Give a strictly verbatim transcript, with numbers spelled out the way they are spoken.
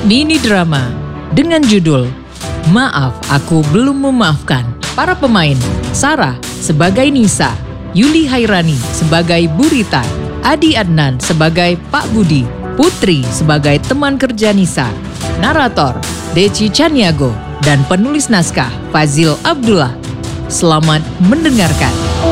Mini drama dengan judul Maaf Aku Belum Memaafkan. Para pemain: Sarah sebagai Nisa, Yuli Hairani sebagai Burita, Adi Adnan sebagai Pak Budi, Putri sebagai teman kerja Nisa, narator Deci Chaniago, dan penulis naskah Fazil Abdullah. Selamat mendengarkan.